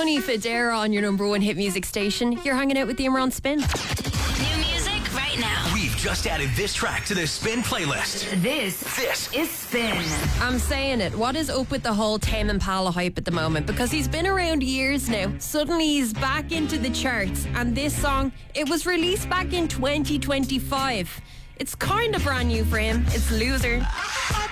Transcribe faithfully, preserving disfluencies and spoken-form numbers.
Tony Federa on your number one hit music station. You're hanging out with the Imran Spin. New music right now. We've just added this track to the Spin playlist. This, This is Spin. I'm saying it. What is up with the whole Tame Impala hype at the moment? Because he's been around years now. Suddenly he's back into the charts. And this song, it was released back in twenty twenty-five. It's kind of brand new for him. It's Loser.